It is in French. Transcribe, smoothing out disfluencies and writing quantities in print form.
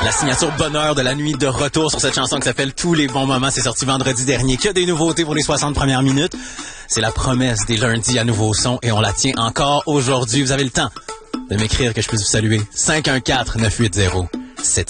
La signature bonheur de la nuit de retour sur cette chanson qui s'appelle Tous les bons moments. C'est sorti vendredi dernier. Que des nouveautés pour les 60 premières minutes. C'est la promesse des lundis à nouveau son et on la tient encore aujourd'hui. Vous avez le temps de m'écrire que je puisse vous saluer. 514-980-7